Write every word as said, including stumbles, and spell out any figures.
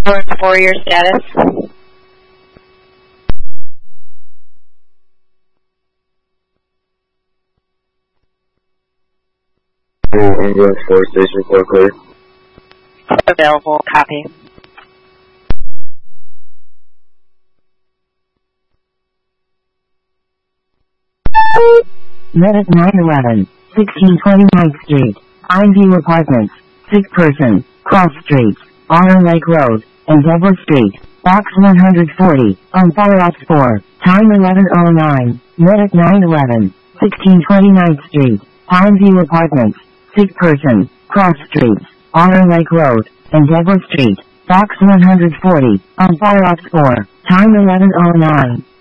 four four, your status. Ambulance four station four clear. Available, copy. Medic nine eleven, sixteen twenty-ninth Street, Pineview Apartments, sick person, Cross Street, Honor Lake Road, Endeavor Street, Box one forty, on Fire Ops four, time eleven oh nine, Medic nine eleven, sixteen twenty-ninth Street, Pineview Apartments, sick person, Cross Street, Honor Lake Road, Endeavor Street, Box one forty, on Fire Ops four, time eleven oh nine.